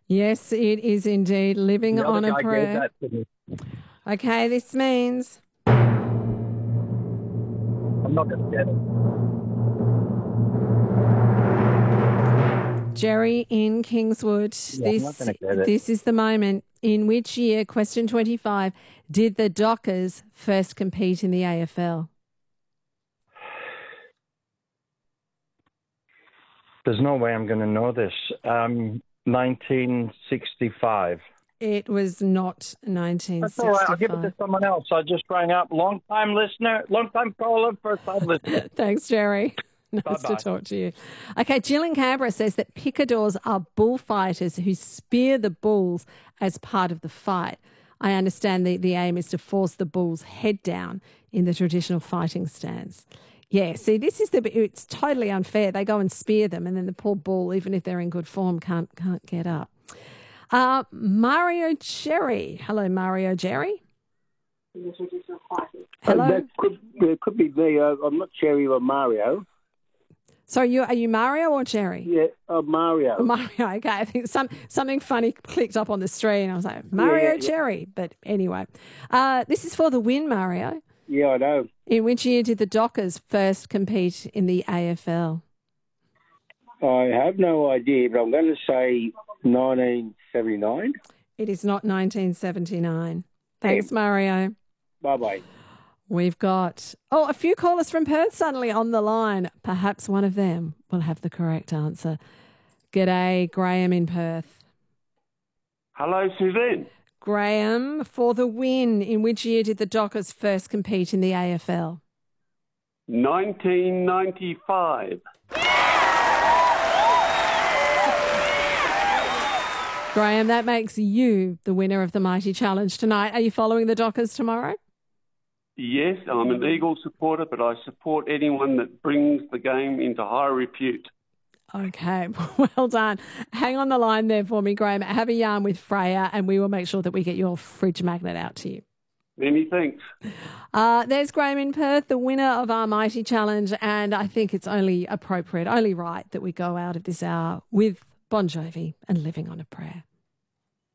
Yes, it is indeed living The on other a guy gave prayer. that to me. Okay, this means I'm not going to get it. Jerry in Kingswood. Yeah, I'm not gonna get it. This is the moment. In which year, question 25, did the Dockers first compete in the AFL? There's no way I'm going to know this. 1965. It was not That's 1965. all right. I'll give it to someone else. I just rang up. Long-time listener, long-time caller, first-time listener. Thanks, Jerry. Nice Bye-bye. to talk to you. Okay, Jill in Canberra says that picadors are bullfighters who spear the bulls as part of the fight. I understand the aim is to force the bull's head down in the traditional fighting stance. Yeah, see, it's totally unfair. They go and spear them, and then the poor bull, even if they're in good form, can't get up. Mario Jerry. Hello, Mario Jerry. Hello. That could be me. I'm not Jerry or Mario. So are you Mario or Jerry? Yeah, Mario. Mario, okay. I think something funny clicked up on the screen. I was like, Mario Yeah. Jerry. But anyway, this is for the win, Mario. Yeah, I know. In which year did the Dockers first compete in the AFL? I have no idea, but I'm going to say 1979. It is not 1979. Thanks, Mario. Bye-bye. We've got, a few callers from Perth suddenly on the line. Perhaps one of them will have the correct answer. G'day, Graham in Perth. Hello, Suzanne. Graham, for the win, in which year did the Dockers first compete in the AFL? 1995. Graham, that makes you the winner of the Mighty Challenge tonight. Are you following the Dockers tomorrow? Yes, I'm an Eagles supporter, but I support anyone that brings the game into high repute. Okay, well done. Hang on the line there for me, Graham. Have a yarn with Freya and we will make sure that we get your fridge magnet out to you. Many thanks. There's Graham in Perth, the winner of our Mighty Challenge, and I think it's only appropriate, only right that we go out of this hour with Bon Jovi and Living on a Prayer.